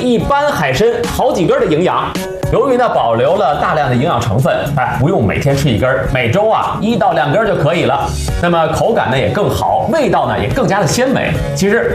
一般海参好几根的营养。由于呢保留了大量的营养成分，不用每天吃一根，每周1到2根就可以了。那么口感呢也更好，味道呢也更加的鲜美。其实